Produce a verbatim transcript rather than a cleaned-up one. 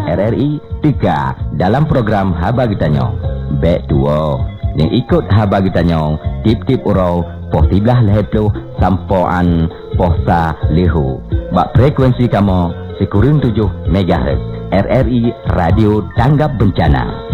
R R I tiga dalam program Haba Gitanyong. Bek dua yang ikut Haba Gitanyong tip-tip urau poh tiblah leheplo sampoan pohsa lehu. Bak frekuensi kamu sekurang tujuh megahertz. R R I Radio Tanggap Bencana.